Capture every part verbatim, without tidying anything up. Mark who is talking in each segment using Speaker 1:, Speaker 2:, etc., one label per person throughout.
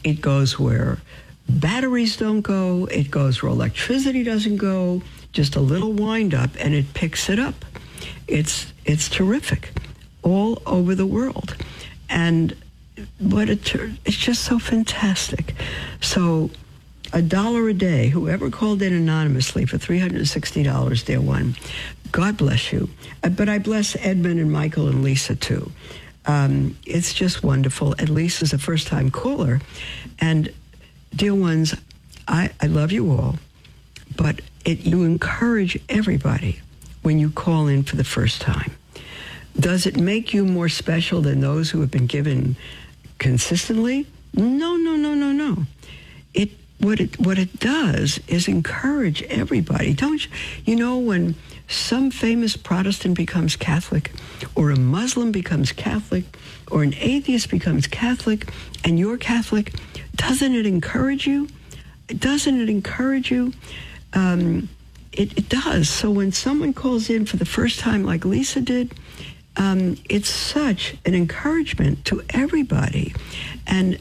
Speaker 1: It goes where batteries don't go. It goes where electricity doesn't go. Just a little wind up, and it picks it up. It's it's terrific, all over the world, and but it, it's just so fantastic. So, a dollar a day. Whoever called in anonymously for three hundred sixty dollars, dear one, God bless you. Uh, but I bless Edmund and Michael and Lisa too. Um, it's just wonderful. And Lisa's a first-time caller, and dear ones, I, I love you all, but it, you encourage everybody when you call in for the first time. Does it make you more special than those who have been given consistently? No, no, no, no, no. It what it what it does is encourage everybody. Don't you, you know when some famous Protestant becomes Catholic, or a Muslim becomes Catholic, or an atheist becomes Catholic, and you're Catholic, doesn't it encourage you? Doesn't it encourage you? Um, it, it does. So when someone calls in for the first time, like Lisa did, um, it's such an encouragement to everybody. And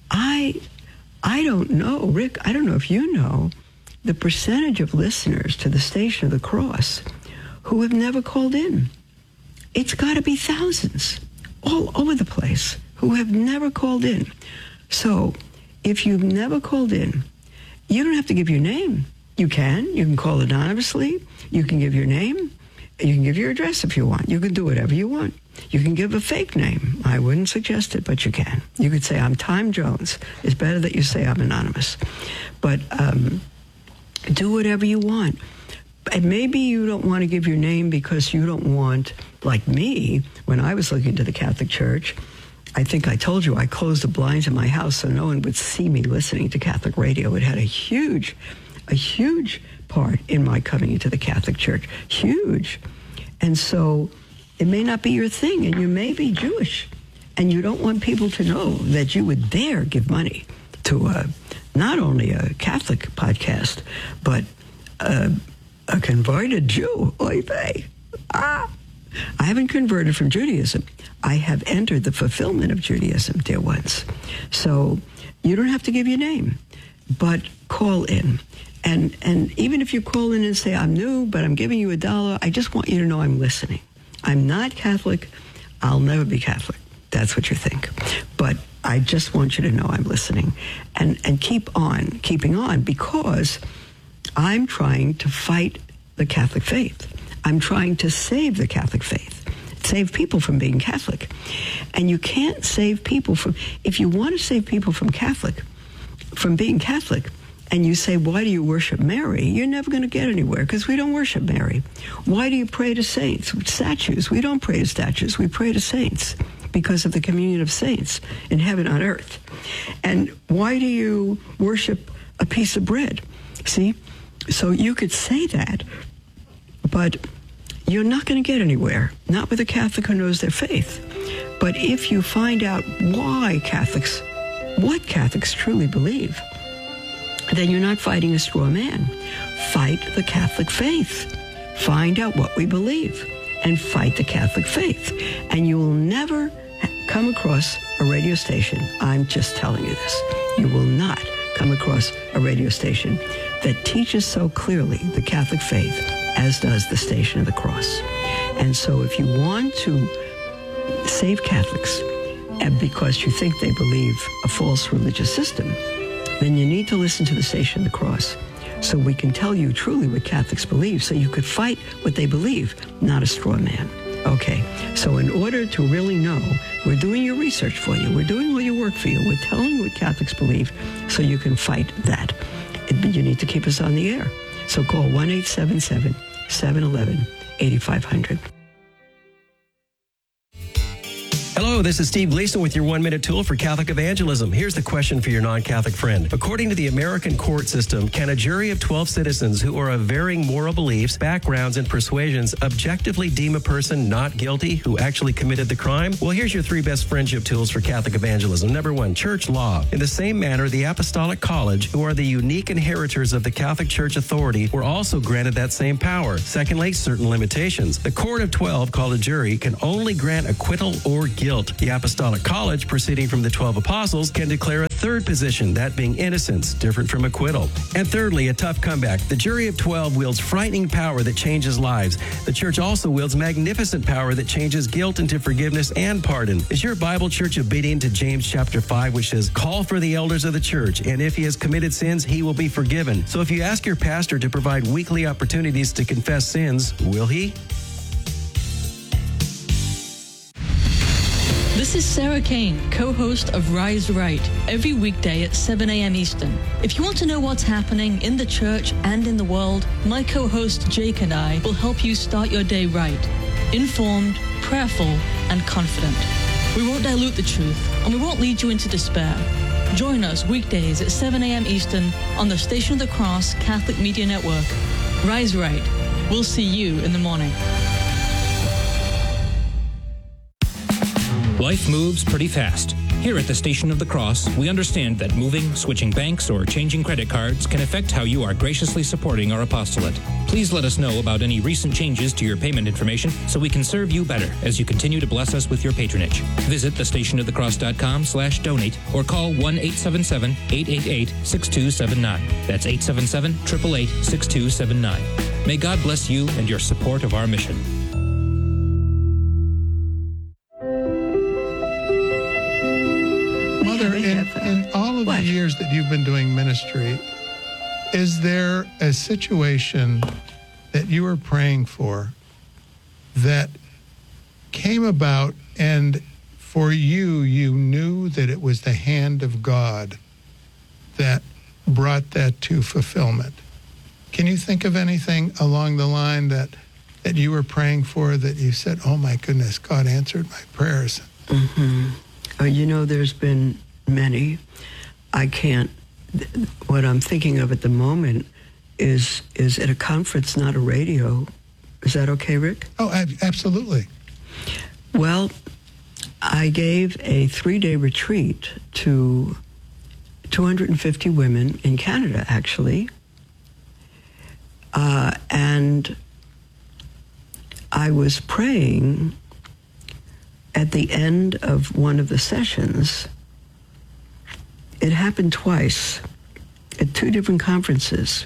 Speaker 1: I, I don't know, Rick, I don't know if you know, the percentage of listeners to the Station of the Cross who have never called in. It's got to be thousands all over the place who have never called in. So if you've never called in, you don't have to give your name. You can. You can call anonymously. You can give your name. You can give your address if you want. You can do whatever you want. You can give a fake name. I wouldn't suggest it, but you can. You could say, I'm Tom Jones. It's better that you say I'm anonymous. But um, do whatever you want. And maybe you don't want to give your name because you don't want, like me, when I was looking to the Catholic Church, I think I told you I closed the blinds in my house so no one would see me listening to Catholic radio. It had a huge, a huge part in my coming into the Catholic Church. Huge. And so it may not be your thing, and you may be Jewish, and you don't want people to know that you would dare give money to a, not only a Catholic podcast, but a, a converted Jew. Oy vey. Ah. I haven't converted from Judaism. I have entered the fulfillment of Judaism, dear ones. So you don't have to give your name, but call in. And and even if you call in and say, I'm new, but I'm giving you a dollar, I just want you to know I'm listening. I'm not Catholic. I'll never be Catholic. That's what you think. But I just want you to know I'm listening. And, and keep on, keeping on, because I'm trying to fight the Catholic faith. I'm trying to save the Catholic faith, save people from being Catholic. And you can't save people from, if you want to save people from Catholic, from being Catholic, and you say, why do you worship Mary? You're never going to get anywhere, because we don't worship Mary. Why do you pray to saints, statues? We don't pray to statues. We pray to saints because of the communion of saints in heaven on earth. And why do you worship a piece of bread? See? So you could say that, but you're not going to get anywhere, not with a Catholic who knows their faith. But if you find out why Catholics, what Catholics truly believe, then you're not fighting a straw man. Fight the Catholic faith. Find out what we believe and fight the Catholic faith. And you will never come across a radio station, I'm just telling you this, you will not come across a radio station that teaches so clearly the Catholic faith as does the Station of the Cross. And so if you want to save Catholics, and because you think they believe a false religious system, then you need to listen to the Station of the Cross so we can tell you truly what Catholics believe, so you could fight what they believe, not a straw man. Okay, so in order to really know, we're doing your research for you. We're doing all your work for you. We're telling you what Catholics believe so you can fight that. It, you need to keep us on the air. So call one eight seven seven, seven one one, eight five zero zero.
Speaker 2: Hello, this is Steve Gleason with your one-minute tool for Catholic evangelism. Here's the question for your non-Catholic friend. According to the American court system, can a jury of twelve citizens who are of varying moral beliefs, backgrounds, and persuasions objectively deem a person not guilty who actually committed the crime? Well, here's your three best friendship tools for Catholic evangelism. Number one, church law. In the same manner, the Apostolic College, who are the unique inheritors of the Catholic Church authority, were also granted that same power. Secondly, certain limitations. The court of twelve, called a jury, can only grant acquittal or guilt. The Apostolic College, proceeding from the twelve apostles, can declare a third position, that being innocence, different from acquittal. And thirdly, a tough comeback. The jury of twelve wields frightening power that changes lives. The church also wields magnificent power that changes guilt into forgiveness and pardon. Is your Bible church obedient to James chapter five, which says, call for the elders of the church, and if he has committed sins, he will be forgiven. So if you ask your pastor to provide weekly opportunities to confess sins, will he?
Speaker 3: This is Sarah Kane, co-host of Rise Right, every weekday at seven a.m. Eastern. If you want to know what's happening in the church and in the world, my co-host Jake and I will help you start your day right, informed, prayerful, and confident. We won't dilute the truth, and we won't lead you into despair. Join us weekdays at seven a.m. Eastern on the Station of the Cross Catholic Media Network. Rise Right. We'll see you in the morning.
Speaker 4: Life moves pretty fast. Here at the Station of the Cross, we understand that moving, switching banks, or changing credit cards can affect how you are graciously supporting our apostolate. Please let us know about any recent changes to your payment information so we can serve you better as you continue to bless us with your patronage. Visit the station of the cross dot com slash donate or call one eight seven seven, eight eight eight, six two seven nine. That's eight seven seven, eight eight eight, six two seven nine. May God bless you and your support of our mission.
Speaker 5: In, in all of what? the years that you've been doing ministry, is there a situation that you were praying for that came about and for you, you knew that it was the hand of God that brought that to fulfillment? Can you think of anything along the line that, that you were praying for that you said, oh my goodness, God answered my prayers?
Speaker 1: Mm-hmm. Uh, you know, there's been many. I can't, th- what I'm thinking of at the moment is is at a conference, not a radio. Is that okay, Rick?
Speaker 5: Oh, ab- absolutely.
Speaker 1: Well, I gave a three-day retreat to two hundred fifty women in Canada, actually. Uh, and I was praying at the end of one of the sessions. It happened twice at two different conferences.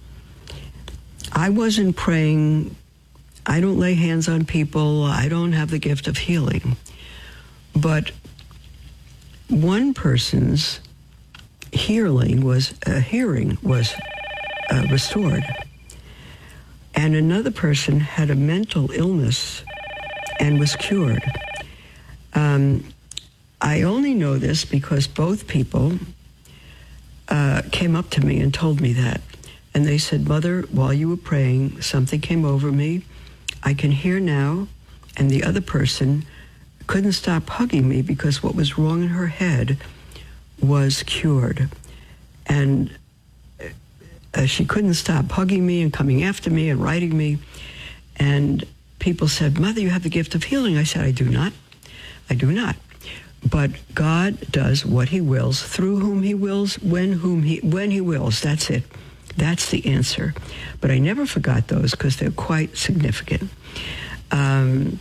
Speaker 1: I wasn't praying, I don't lay hands on people, I don't have the gift of healing. But one person's hearing was, uh, hearing was uh, restored. And another person had a mental illness and was cured. Um, I only know this because both people uh, came up to me and told me that. And they said, Mother, while you were praying, something came over me. I can hear now. And the other person couldn't stop hugging me because what was wrong in her head was cured. And uh, she couldn't stop hugging me and coming after me and writing me. And people said, Mother, you have the gift of healing. I said, I do not. I do not. But God does what he wills, through whom he wills, when whom he when he wills. That's it. That's the answer. But I never forgot those because they're quite significant. Um,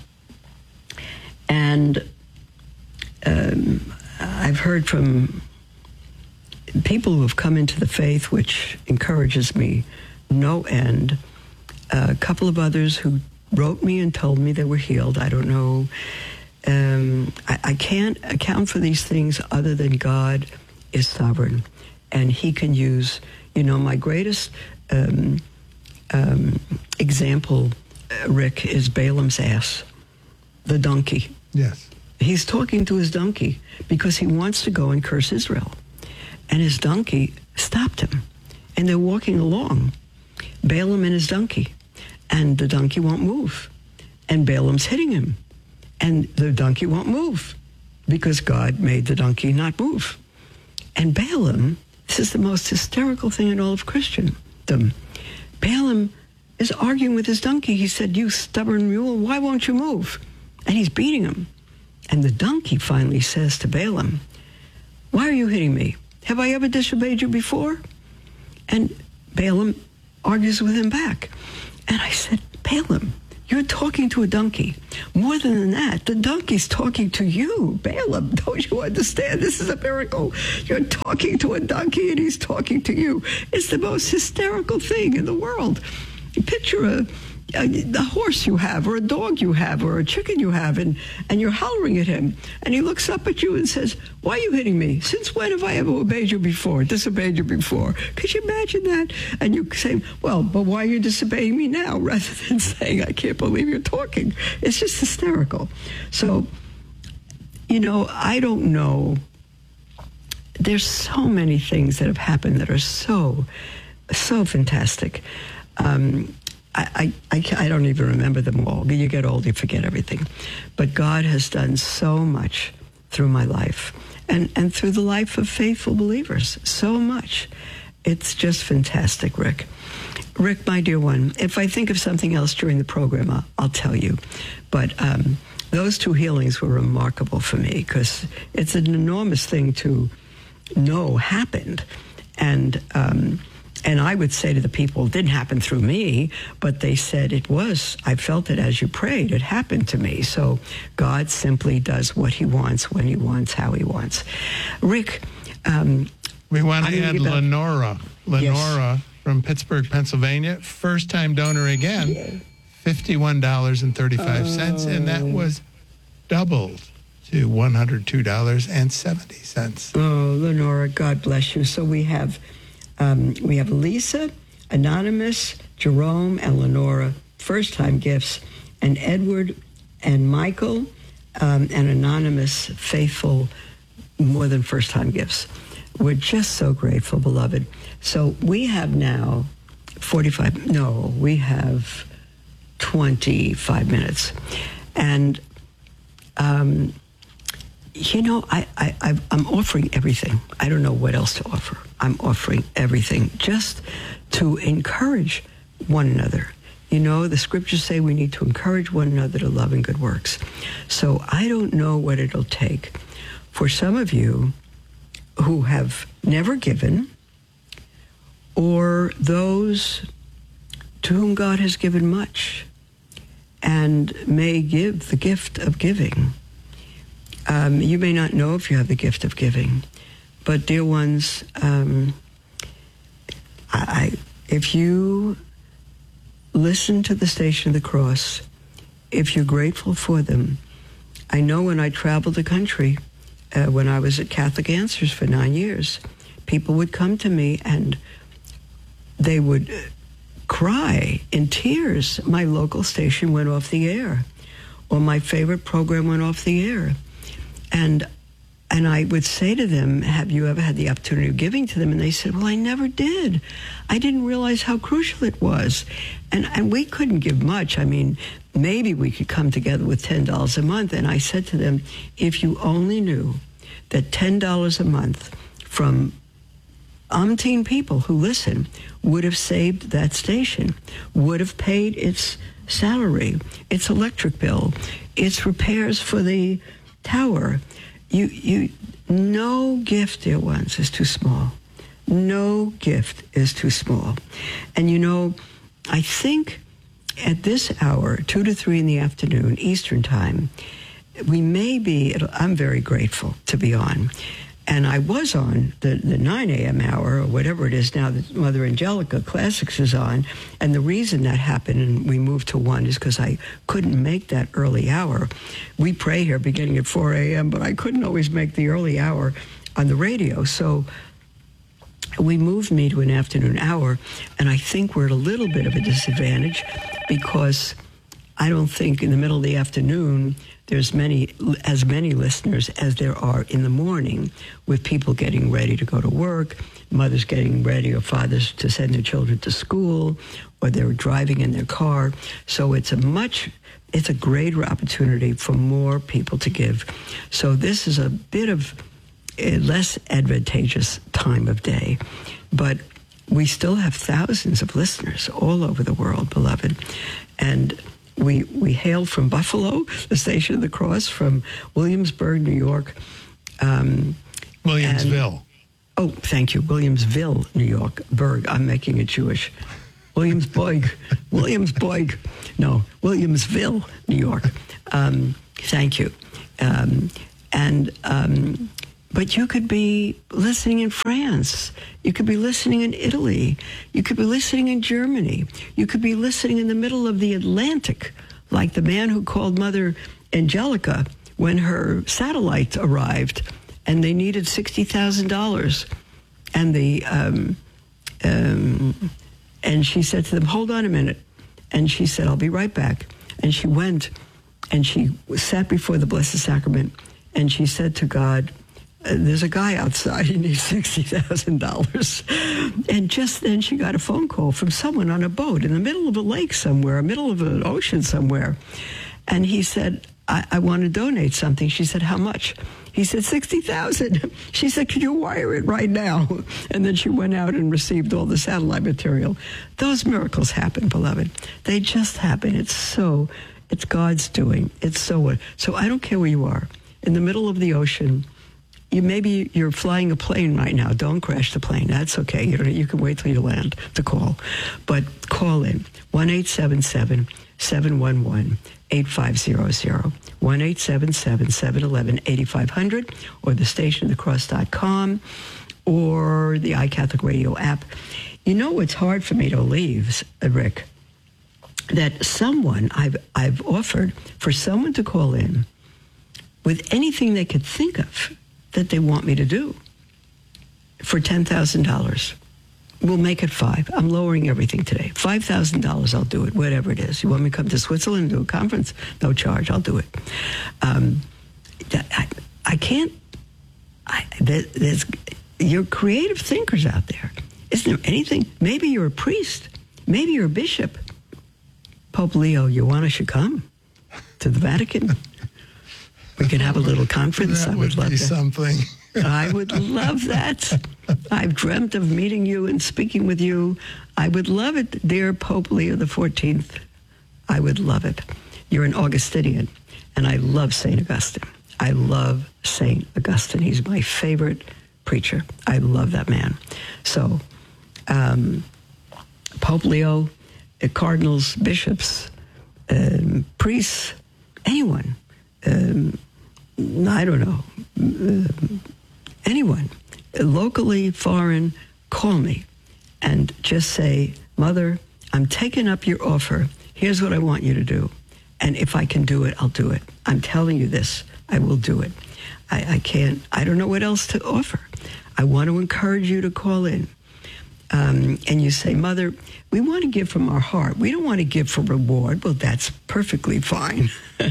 Speaker 1: and um, I've heard from people who have come into the faith, which encourages me no end. Uh, a couple of others who wrote me and told me they were healed. I don't know. Um, I, I can't account for these things other than God is sovereign, and he can use, you know, my greatest um, um, example, uh, Rick, is Balaam's ass, the donkey.
Speaker 5: Yes.
Speaker 1: He's talking to his donkey because he wants to go and curse Israel. And his donkey stopped him. And they're walking along, Balaam and his donkey. And the donkey won't move. And Balaam's hitting him. And the donkey won't move because God made the donkey not move. And Balaam, this is the most hysterical thing in all of Christendom. Balaam is arguing with his donkey. He said, you stubborn mule, why won't you move? And he's beating him. And the donkey finally says to Balaam, why are you hitting me? Have I ever disobeyed you before? And Balaam argues with him back. And I said, Balaam, You're talking to a donkey. More than that, the donkey's talking to you. Balaam, don't you understand? This is a miracle. You're talking to a donkey and he's talking to you. It's the most hysterical thing in the world. Picture a, a, a horse you have, or a dog you have, or a chicken you have, and, and you're hollering at him. And he looks up at you and says, why are you hitting me? Since when have I ever obeyed you before, disobeyed you before? Could you imagine that? And you say, well, but why are you disobeying me now? Rather than saying, I can't believe you're talking. It's just hysterical. So, you know, I don't know. There's so many things that have happened that are so, so fantastic. Um, I, I, I, I don't even remember them all. You get old, you forget everything. But God has done so much through my life and, and through the life of faithful believers. So much. It's just fantastic, Rick. Rick, my dear one, if I think of something else during the program, I'll, I'll tell you. But um, those two healings were remarkable for me because it's an enormous thing to know happened. And um, and I would say to the people, it didn't happen through me, but they said it was. I felt it as you prayed. It happened to me. So God simply does what he wants, when he wants, how he wants. Rick, um,
Speaker 5: we want to
Speaker 1: I'm
Speaker 5: add
Speaker 1: about,
Speaker 5: Lenora. Lenora
Speaker 1: yes.
Speaker 5: from Pittsburgh, Pennsylvania, first-time donor again,
Speaker 1: yeah.
Speaker 5: fifty-one dollars and thirty-five cents, and that was doubled to one hundred two dollars and seventy cents.
Speaker 1: Oh, Lenora, God bless you. So we have um, we have Lisa, Anonymous, Jerome, and Lenora, first-time gifts, and Edward and Michael, um, and Anonymous, faithful, more than first-time gifts. We're just so grateful, beloved. So we have now forty-five, no, we have twenty-five minutes. And, um, you know, I, I, I'm offering everything. I don't know what else to offer. I'm offering everything just to encourage one another. You know, the scriptures say we need to encourage one another to love and good works. So I don't know what it'll take for some of you who have never given, or those to whom God has given much and may give the gift of giving. Um, you may not know if you have the gift of giving, but dear ones, um, I, I, if you listen to the Station of the Cross, if you're grateful for them, I know when I traveled the country, uh, when I was at Catholic Answers for nine years, people would come to me and they would cry in tears. My local station went off the air, or my favorite program went off the air. And and I would say to them, have you ever had the opportunity of giving to them? And they said, well, I never did. I didn't realize how crucial it was. And and we couldn't give much. I mean, maybe we could come together with ten dollars a month. And I said to them, if you only knew that ten dollars a month from umpteen people who listen would have saved that station, would have paid its salary, its electric bill, its repairs for the tower. You, you, no gift, dear ones, is too small. No gift is too small. And you know, I think at this hour, two to three in the afternoon, Eastern time, we may be, I'm very grateful to be on. And I was on the, the nine a.m. hour, or whatever it is now that Mother Angelica Classics is on. And the reason that happened and we moved to one is because I couldn't make that early hour. We pray here beginning at four a.m., but I couldn't always make the early hour on the radio. So we moved me to an afternoon hour, and I think we're at a little bit of a disadvantage because I don't think in the middle of the afternoon there's many as many listeners as there are in the morning, with people getting ready to go to work, mothers getting ready, or fathers to send their children to school, or they're driving in their car. So it's a much, it's a greater opportunity for more people to give. So this is a bit of a less advantageous time of day, but we still have thousands of listeners all over the world, beloved. And We we hail from Buffalo, the Station of the Cross, from Williamsburg, New York. Um,
Speaker 5: Williamsville.
Speaker 1: And, oh, thank you. Williamsville, New York. Berg. I'm making it Jewish. Williamsburg, Williamsburg, no, Williamsville, New York. Um, thank you. Um, and um, but you could be listening in France. You could be listening in Italy. You could be listening in Germany. You could be listening in the middle of the Atlantic, like the man who called Mother Angelica when her satellite arrived, and they needed sixty thousand dollars, and the um, um, and she said to them, "Hold on a minute," and she said, "I'll be right back," and she went, and she sat before the Blessed Sacrament, and she said to God, "There's a guy outside, he needs sixty thousand dollars. And just then she got a phone call from someone on a boat in the middle of a lake somewhere, middle of an ocean somewhere. And he said, I, I want to donate something. She said, how much? He said, sixty thousand dollars. She said, could you wire it right now? And then she went out and received all the satellite material. Those miracles happen, beloved. They just happen. It's so, it's God's doing. It's so, so I don't care where you are. In the middle of the ocean, You maybe you're flying a plane right now. Don't crash the plane. That's okay. You know, you can wait till you land to call. But call in one eight seven seven, seven one one, eight five zero zero, one eight seven seven, seven one one, eight five zero zero, or the station of the cross dot com, or the iCatholic Radio app. You know what's hard for me to leave, Rick? That someone, I've I've offered for someone to call in with anything they could think of that they want me to do for ten thousand dollars. We'll make it five. I'm lowering everything today. five thousand dollars, I'll do it, whatever it is. You want me to come to Switzerland and do a conference? No charge, I'll do it. Um, I, I can't, I, there, there's, you're creative thinkers out there. Isn't there anything? Maybe you're a priest. Maybe you're a bishop. Pope Leo, you want us to come to the Vatican? We can have a little conference.
Speaker 5: That
Speaker 1: I would,
Speaker 5: would
Speaker 1: love
Speaker 5: be
Speaker 1: that.
Speaker 5: something.
Speaker 1: I would love that. I've dreamt of meeting you and speaking with you. I would love it, dear Pope Leo the fourteenth. I would love it. You're an Augustinian, and I love Saint Augustine. I love Saint Augustine. He's my favorite preacher. I love that man. So, um, Pope Leo, uh, cardinals, bishops, um, priests, anyone. Um, I don't know, uh, anyone, locally, foreign, call me and just say, Mother, I'm taking up your offer. Here's what I want you to do. And if I can do it, I'll do it. I'm telling you this, I will do it. I, I can't, I don't know what else to offer. I want to encourage you to call in. Um, and you say, Mother, we want to give from our heart. We don't want to give for reward. Well, that's perfectly fine.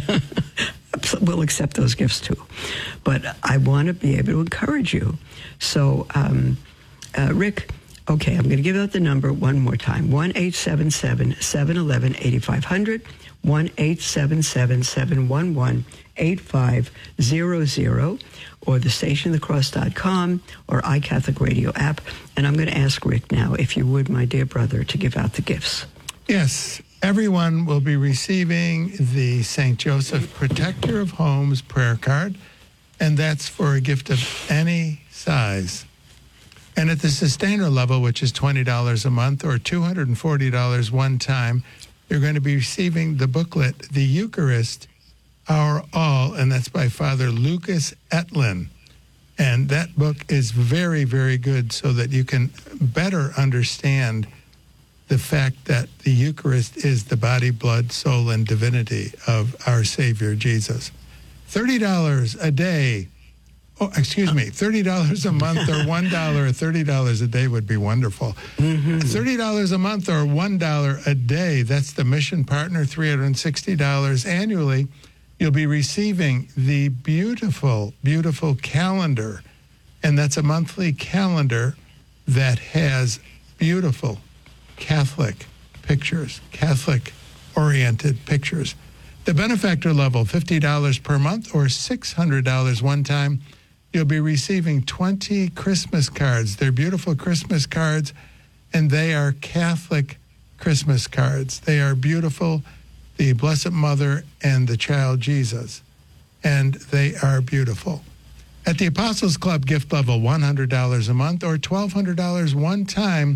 Speaker 1: We'll accept those gifts too. But I want to be able to encourage you. So, um, uh, Rick, okay, I'm going to give out the number one more time. one eight seven seven, seven one one, eight five zero zero, one eight seven seven, seven one one, eight five zero zero, or the station of the cross dot com, or iCatholic Radio app. And I'm going to ask Rick now, if you would, my dear brother, to give out the gifts.
Speaker 5: Yes, everyone will be receiving the Saint Joseph Protector of Homes prayer card, and that's for a gift of any size. And at the sustainer level, which is twenty dollars a month or two hundred forty dollars one time, you're going to be receiving the booklet, The Eucharist, Our All, and that's by Father Lucas Etlin. And that book is very, very good so that you can better understand the fact that the Eucharist is the body, blood, soul, and divinity of our Savior, Jesus. thirty dollars a day, oh, excuse me, thirty dollars a month or one dollar or thirty dollars a day would be wonderful. Mm-hmm. thirty dollars a month or one dollar a day, that's the mission partner, three hundred sixty dollars annually. You'll be receiving the beautiful, beautiful calendar, and that's a monthly calendar that has beautiful Catholic pictures, Catholic-oriented pictures. The benefactor level, fifty dollars per month or six hundred dollars one time. You'll be receiving twenty Christmas cards. They're beautiful Christmas cards, and they are Catholic Christmas cards. They are beautiful, the Blessed Mother and the Child Jesus, and they are beautiful. At the Apostles Club gift level, one hundred dollars a month or twelve hundred dollars one time,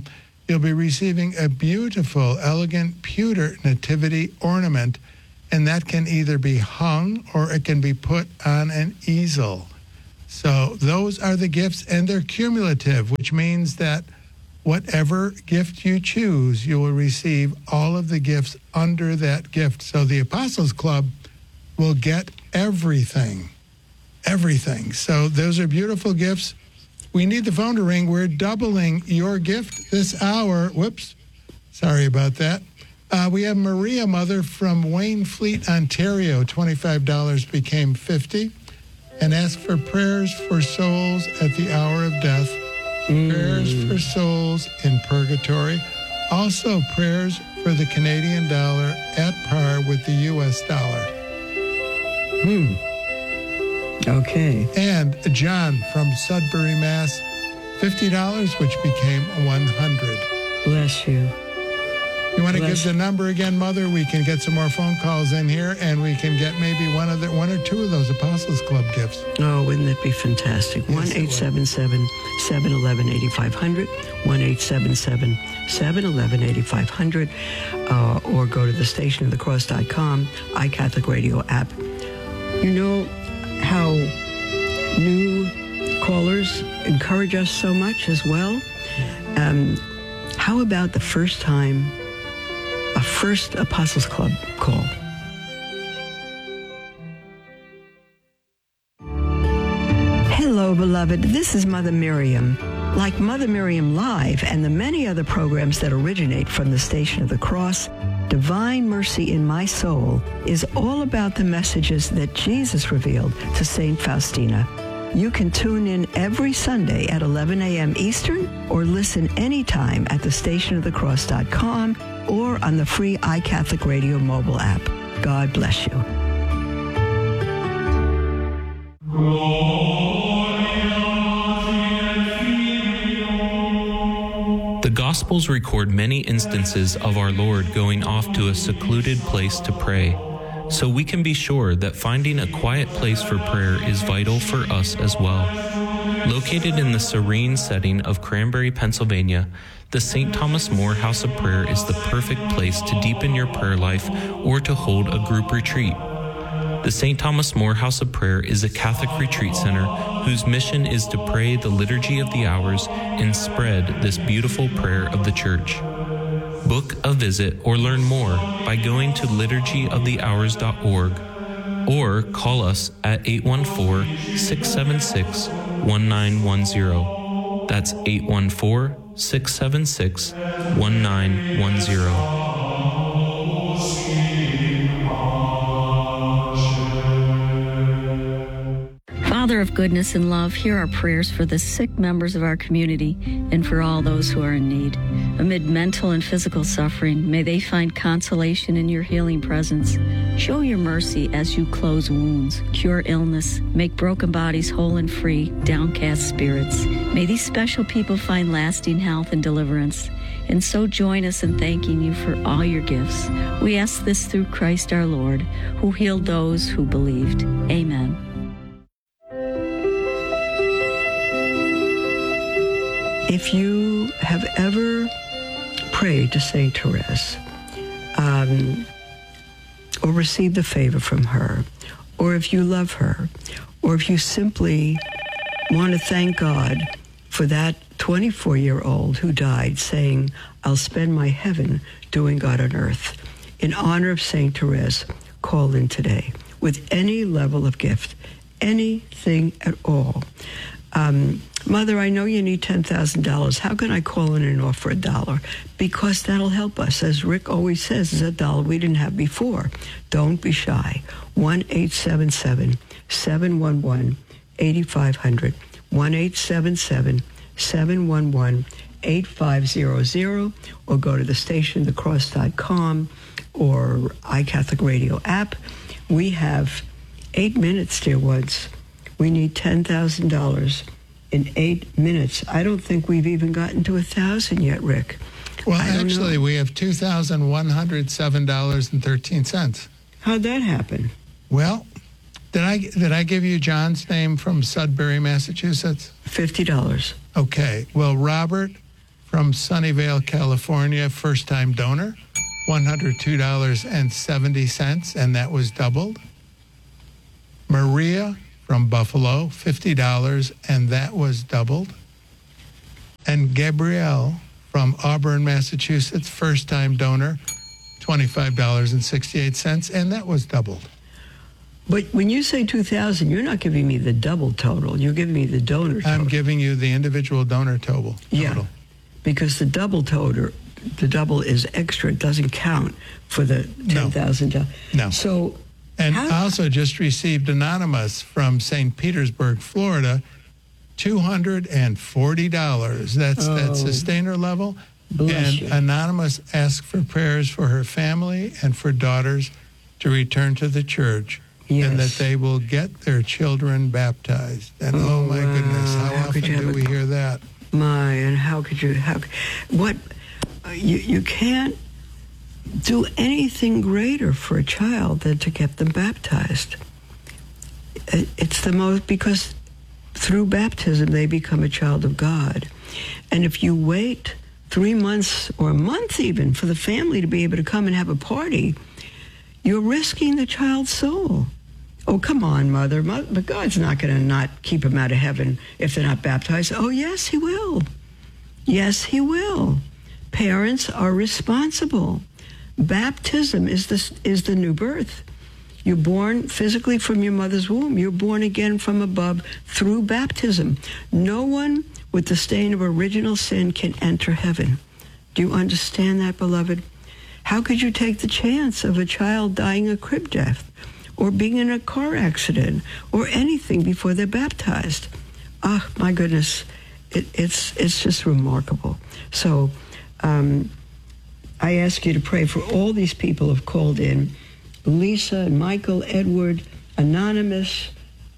Speaker 5: you'll be receiving a beautiful, elegant pewter nativity ornament, and that can either be hung or it can be put on an easel. So those are the gifts, and they're cumulative, which means that whatever gift you choose, you will receive all of the gifts under that gift. So the Apostles Club will get everything, everything. So those are beautiful gifts. We need the phone to ring. We're doubling your gift this hour. Whoops. Sorry about that. Uh, we have Maria Mother from Waynfleet, Ontario. twenty-five dollars became fifty dollars. And ask for prayers for souls at the hour of death. Mm. Prayers for souls in purgatory. Also prayers for the Canadian dollar at par with the U S dollar.
Speaker 1: Hmm. Okay.
Speaker 5: And John from Sudbury, Mass, fifty dollars, which became one hundred dollars.
Speaker 1: Bless you.
Speaker 5: You want to
Speaker 1: Bless
Speaker 5: give the number again, Mother? We can get some more phone calls in here, and we can get maybe one of the, one or two of those Apostles Club gifts.
Speaker 1: Oh, wouldn't that be fantastic?
Speaker 5: Yes,
Speaker 1: one eight seven seven, seven one one, eight five zero zero, one eight seven seven, seven one one, eight five zero zero, uh, or go to the station of the cross dot com, iCatholic Radio app. You know how new callers encourage us so much as well? Um, how about the first time, a first Apostles Club call? Hello, beloved. This is Mother Miriam. Like Mother Miriam Live and the many other programs that originate from the Station of the Cross, Divine Mercy in My Soul is all about the messages that Jesus revealed to Saint Faustina. You can tune in every Sunday at eleven a.m. Eastern or listen anytime at the station of the cross dot com or on the free iCatholic Radio mobile app. God bless you.
Speaker 6: The Gospels record many instances of our Lord going off to a secluded place to pray, so we can be sure that finding a quiet place for prayer is vital for us as well. Located in the serene setting of Cranberry, Pennsylvania, the Saint Thomas More House of Prayer is the perfect place to deepen your prayer life or to hold a group retreat. The Saint Thomas More House of Prayer is a Catholic retreat center whose mission is to pray the Liturgy of the Hours and spread this beautiful prayer of the Church. Book a visit or learn more by going to liturgy of the hours dot org or call us at eight one four, six seven six, one nine one zero. That's eight one four, six seven six, one nine one zero.
Speaker 7: Father of goodness and love, hear our prayers for the sick members of our community and for all those who are in need. Amid mental and physical suffering, may they find consolation in your healing presence. Show your mercy as you close wounds, cure illness, make broken bodies whole and free, downcast spirits. May these special people find lasting health and deliverance. And so join us in thanking you for all your gifts. We ask this through Christ our Lord, who healed those who believed. Amen.
Speaker 1: If you have ever prayed to Saint Therese, um, or received a favor from her, or if you love her, or if you simply want to thank God for that twenty-four-year-old who died saying, I'll spend my heaven doing God on earth, in honor of Saint Therese, call in today with any level of gift, anything at all. Um, Mother, I know you need ten thousand dollars. How can I call in and offer a dollar? Because that'll help us. As Rick always says, it's a dollar we didn't have before. Don't be shy. one eight seven seven, seven one one, eight five zero zero. one eight seven seven, seven one one, eight five zero zero. Or go to the station the cross dot com or iCatholic Radio app. We have eight minutes, dear ones. We need ten thousand dollars in eight minutes. I don't think we've even gotten to a thousand yet, Rick.
Speaker 5: Well,
Speaker 1: I don't
Speaker 5: actually,
Speaker 1: know.
Speaker 5: we have two thousand one hundred seven dollars and thirteen cents.
Speaker 1: How'd that happen?
Speaker 5: Well, did I did I give you John's name from Sudbury, Massachusetts?
Speaker 1: fifty dollars.
Speaker 5: Okay. Well, Robert from Sunnyvale, California, first-time donor, one hundred two dollars and seventy cents, and that was doubled. Maria from Buffalo, fifty dollars, and that was doubled. And Gabrielle from Auburn, Massachusetts, first-time donor, twenty-five dollars and sixty-eight cents, and that was doubled.
Speaker 1: But when you say two thousand, you're not giving me the double total. You're giving me the donor total.
Speaker 5: I'm giving you the individual donor total.
Speaker 1: Yeah,
Speaker 5: total.
Speaker 1: because the double total, the double is extra. It doesn't count for the ten thousand dollars.
Speaker 5: No.
Speaker 1: So,
Speaker 5: and
Speaker 1: how,
Speaker 5: also just received anonymous from Saint Petersburg, Florida, two hundred forty dollars. That's
Speaker 1: Oh,
Speaker 5: that sustainer level.
Speaker 1: bless
Speaker 5: And
Speaker 1: you.
Speaker 5: anonymous asked for prayers for her family and for daughters to return to the church.
Speaker 1: Yes.
Speaker 5: And that they will get their children baptized. And oh,
Speaker 1: Oh,
Speaker 5: my
Speaker 1: wow.
Speaker 5: goodness, how,
Speaker 1: How could
Speaker 5: often
Speaker 1: you
Speaker 5: do
Speaker 1: have
Speaker 5: we
Speaker 1: a-
Speaker 5: hear that?
Speaker 1: My, and how could you, how, what, uh, you, you can't do anything greater for a child than to get them baptized. It, it's the most, because through baptism they become a child of God. And if you wait three months or a month even for the family to be able to come and have a party, you're risking the child's soul. Oh, come on, mother. Mo- But God's not going to not keep them out of heaven if they're not baptized. Oh, yes, he will. Yes, he will. Parents are responsible. Baptism is the, is the new birth. You're born physically from your mother's womb. You're born again from above through baptism. No one with the stain of original sin can enter heaven. Do you understand that, beloved? How could you take the chance of a child dying a crib death or being in a car accident or anything before they're baptized? Ah, my goodness, it, it's it's just remarkable. So um, I ask you to pray for all these people who have called in: Lisa and Michael, Edward, Anonymous,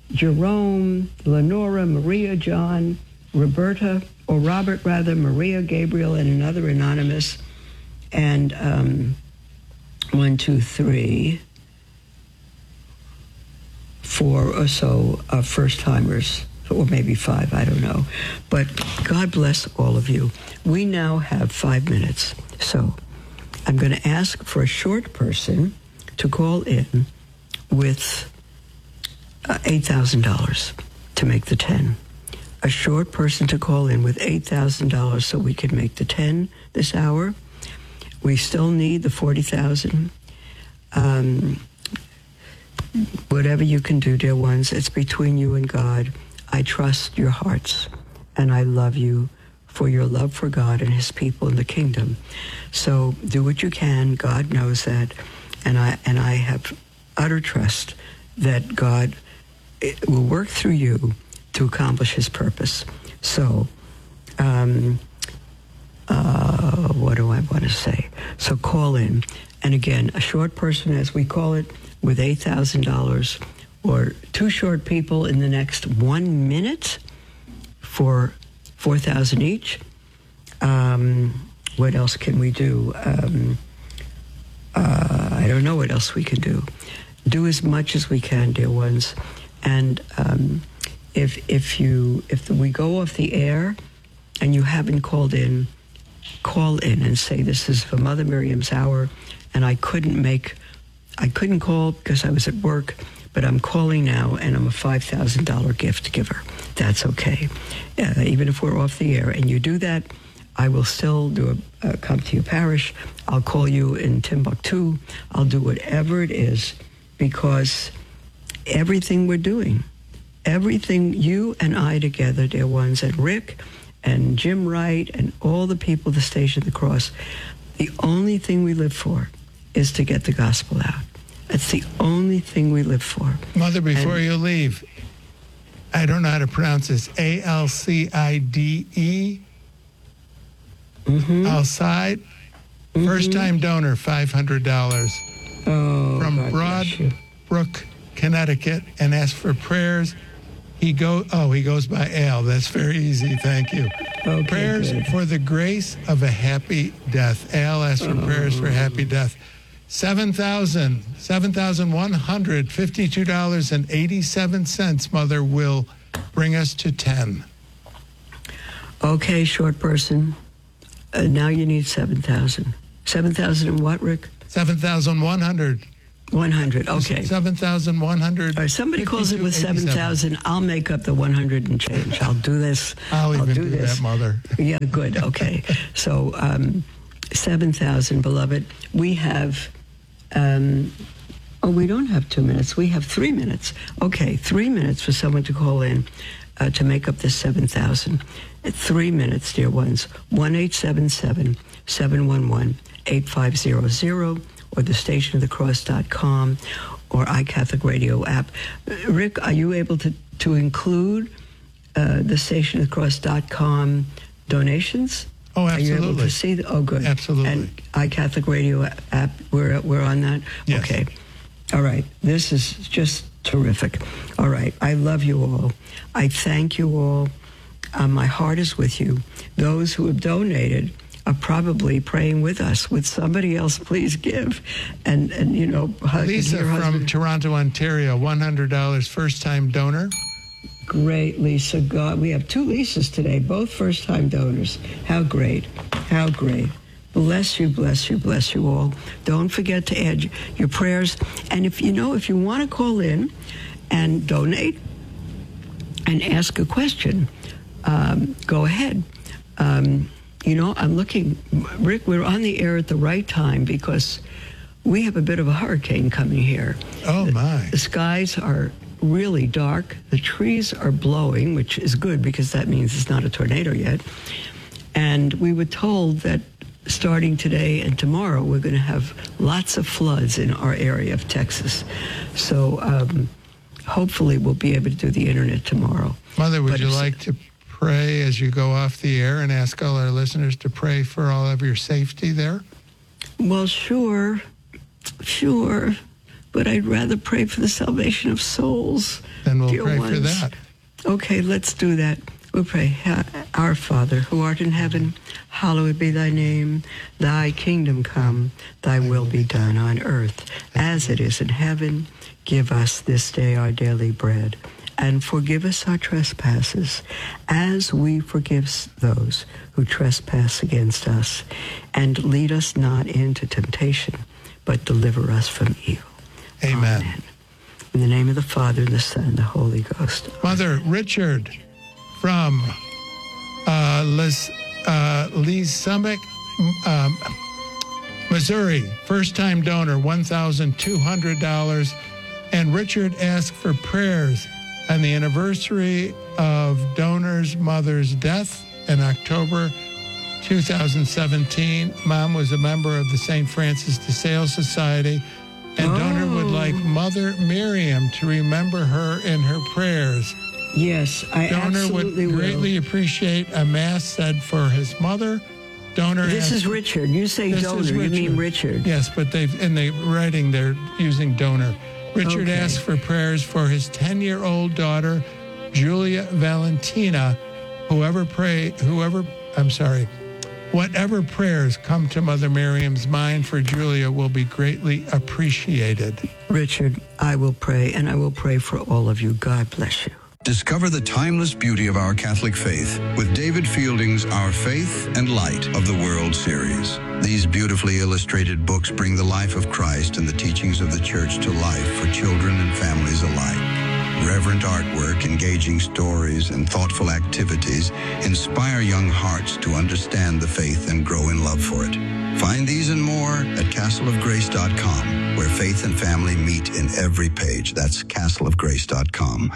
Speaker 1: Jerome, Lenora, Maria, John, Roberta, or Robert rather, Maria, Gabriel, and another Anonymous. And um, one, two, three, four or so uh, first-timers, or maybe five, I don't know. But God bless all of you. We now have five minutes. So I'm going to ask for a short person to call in with uh, eight thousand dollars to make the ten. A short person to call in with eight thousand dollars so we can make the ten this hour. We still need the forty thousand dollars. Um, whatever you can do, dear ones, it's between you and God. I trust your hearts, and I love you for your love for God and his people in the kingdom. So do what you can. God knows that. And I, and I have utter trust that God will work through you to accomplish his purpose. So, um... Uh, what do I want to say? So call in. And again, a short person, as we call it, with eight thousand dollars, or two short people in the next one minute for four thousand dollars each. Um, what else can we do? Um, uh, I don't know what else we can do. Do as much as we can, dear ones. And um, if if you if we go off the air and you haven't called in, call in and say, this is for Mother Miriam's Hour, and I couldn't make, I couldn't call because I was at work, but I'm calling now, and I'm a five thousand dollars gift giver. That's okay. Uh, even if we're off the air, and you do that, I will still do a, uh, come to your parish. I'll call you in Timbuktu. I'll do whatever it is, because everything we're doing, everything you and I together, dear ones, and Rick, and Jim Wright, and all the people at the Station of the Cross, the only thing we live for is to get the gospel out. That's the only thing we live for.
Speaker 5: Mother, before
Speaker 1: And-
Speaker 5: you leave, I don't know how to pronounce this. A L C I D E.
Speaker 1: Mm-hmm.
Speaker 5: Outside.
Speaker 1: Mm-hmm.
Speaker 5: First-time donor, five hundred dollars.
Speaker 1: Oh,
Speaker 5: From
Speaker 1: God bless you.
Speaker 5: Broadbrook, Connecticut, and asked for prayers. He go. Oh, he goes by Al. That's very easy. Thank you.
Speaker 1: Okay,
Speaker 5: prayers
Speaker 1: good.
Speaker 5: for the grace of a happy death. Al asked for
Speaker 1: Oh.
Speaker 5: prayers for happy death. Seven thousand, seven thousand one hundred fifty-two dollars and eighty-seven cents. Mother will bring us to ten.
Speaker 1: Okay, short person. Uh, now you need seven thousand. seven thousand and what, Rick?
Speaker 5: seven thousand one hundred.
Speaker 1: one hundred, okay.
Speaker 5: seven thousand one hundred.
Speaker 1: All right, somebody calls it with seven thousand. I'll make up the one hundred and change. I'll do this.
Speaker 5: I'll even
Speaker 1: do,
Speaker 5: do
Speaker 1: this.
Speaker 5: that, Mother.
Speaker 1: Yeah, good. Okay. So um, seven thousand, beloved. We have, um, oh, we don't have two minutes. We have three minutes. Okay, three minutes for someone to call in uh, to make up this seven thousand. Three minutes, dear ones. one eight seven seven, seven one one, eight five zero zero. Or the station of the cross dot com or iCatholic Radio app. Rick, are you able to, to include uh, the station of the cross dot com donations?
Speaker 5: Oh, absolutely.
Speaker 1: Are you able to see the, oh, good.
Speaker 5: Absolutely.
Speaker 1: And iCatholic Radio app, we're, we're on that?
Speaker 5: Yes.
Speaker 1: Okay. All right. This is just terrific. All right. I love you all. I thank you all. Uh, my heart is with you. Those who have donated are probably praying with us. Would somebody else please give? And, and you know, hug
Speaker 5: Lisa
Speaker 1: your
Speaker 5: from
Speaker 1: husband.
Speaker 5: Toronto, Ontario, one hundred dollars first-time donor.
Speaker 1: Great, Lisa. God, we have two Lisas today, both first-time donors. How great. How great. Bless you, bless you, bless you all. Don't forget to add your prayers. And if you know, if you want to call in and donate and ask a question, um, go ahead. Um, You know, I'm looking, Rick, we're on the air at the right time because we have a bit of a hurricane coming here.
Speaker 5: Oh, my.
Speaker 1: The, the skies are really dark. The trees are blowing, which is good because that means it's not a tornado yet. And we were told that starting today and tomorrow, we're going to have lots of floods in our area of Texas. So um, hopefully we'll be able to do the internet tomorrow.
Speaker 5: Mother, would
Speaker 1: But
Speaker 5: you
Speaker 1: if-
Speaker 5: like to pray as you go off the air and ask all our listeners to pray for all of your safety there?
Speaker 1: Well, sure, sure, but I'd rather pray for the salvation of souls.
Speaker 5: Then we'll
Speaker 1: dear
Speaker 5: pray
Speaker 1: ones.
Speaker 5: for that.
Speaker 1: Okay, let's do that. We'll pray. Our Father, who art in heaven, hallowed be thy name. Thy kingdom come, thy will be done on earth as it is in heaven. Give us this day our daily bread. And forgive us our trespasses, as we forgive those who trespass against us. And lead us not into temptation, but deliver us from evil.
Speaker 5: Amen.
Speaker 1: Amen. In the name of the Father, and the Son, and the Holy Ghost.
Speaker 5: Mother, Richard from uh, Les, uh, Lee's Summit, um, Missouri, first-time donor, one thousand two hundred dollars. And Richard asked for prayers on the anniversary of donor's mother's death in October two thousand seventeen. Mom was a member of the Saint Francis de Sales Society, and
Speaker 1: Oh.
Speaker 5: donor would like Mother Miriam to remember her in her prayers.
Speaker 1: Yes, I
Speaker 5: Donor
Speaker 1: absolutely
Speaker 5: would
Speaker 1: will.
Speaker 5: greatly appreciate a mass said for his mother. Donor
Speaker 1: This
Speaker 5: asked-
Speaker 1: is Richard. You say
Speaker 5: This
Speaker 1: donor.
Speaker 5: is
Speaker 1: You mean Richard.
Speaker 5: Yes, but they've in the writing they're using donor. Richard
Speaker 1: Okay.
Speaker 5: asked for prayers for his ten-year-old daughter, Julia Valentina. Whoever pray, whoever, I'm sorry, whatever prayers come to Mother Miriam's mind for Julia will be greatly appreciated.
Speaker 1: Richard, I will pray, and I will pray for all of you. God bless you.
Speaker 8: Discover the timeless beauty of our Catholic faith with David Fielding's Our Faith and Light of the World series. These beautifully illustrated books bring the life of Christ and the teachings of the Church to life for children and families alike. Reverent artwork, engaging stories, and thoughtful activities inspire young hearts to understand the faith and grow in love for it. Find these and more at castle of grace dot com, where faith and family meet in every page. That's castle of grace dot com.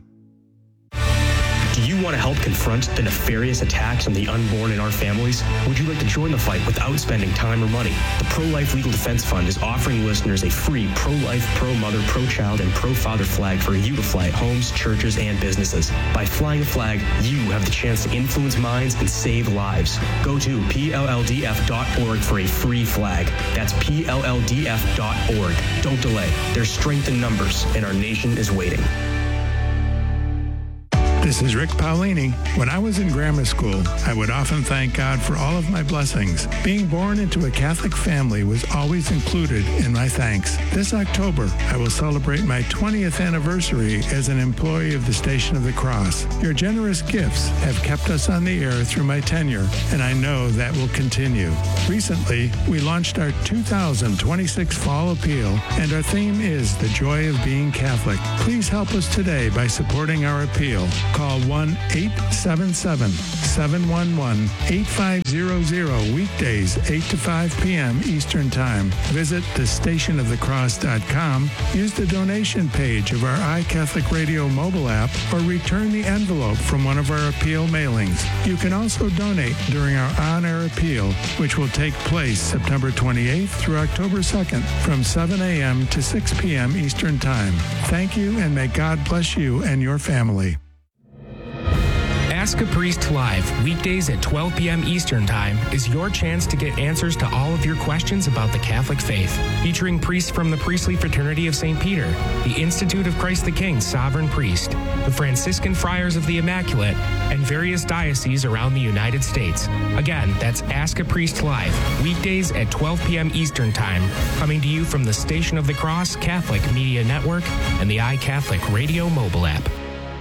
Speaker 9: Do you want to help confront the nefarious attacks on the unborn in our families? Would you like to join the fight without spending time or money? The Pro-Life Legal Defense Fund is offering listeners a free pro-life, pro-mother, pro-child, and pro-father flag for you to fly at homes, churches, and businesses. By flying a flag, you have the chance to influence minds and save lives. Go to P L L D F dot org for a free flag. That's P L L D F dot org. Don't delay. There's strength in numbers, and our nation is waiting.
Speaker 5: The This is Rick Paulini. When I was in grammar school, I would often thank God for all of my blessings. Being born into a Catholic family was always included in my thanks. This October, I will celebrate my twentieth anniversary as an employee of the Station of the Cross. Your generous gifts have kept us on the air through my tenure, and I know that will continue. Recently, we launched our two thousand twenty-six Fall Appeal, and our theme is The Joy of Being Catholic. Please help us today by supporting our appeal. Call one eight seven seven, seven one one, eight five zero zero weekdays, eight to five p.m. Eastern Time. Visit the station of the cross dot com, use the donation page of our iCatholic Radio mobile app, or return the envelope from one of our appeal mailings. You can also donate during our on-air appeal, which will take place September twenty-eighth through October second from seven a.m. to six p.m. Eastern Time. Thank you, and may God bless you and your family.
Speaker 10: Ask a Priest Live, weekdays at twelve p.m. Eastern Time, is your chance to get answers to all of your questions about the Catholic faith. Featuring priests from the Priestly Fraternity of Saint Peter, the Institute of Christ the King Sovereign Priest, the Franciscan Friars of the Immaculate, and various dioceses around the United States. Again, that's Ask a Priest Live, weekdays at twelve p.m. Eastern Time, coming to you from the Station of the Cross Catholic Media Network and the iCatholic Radio mobile app.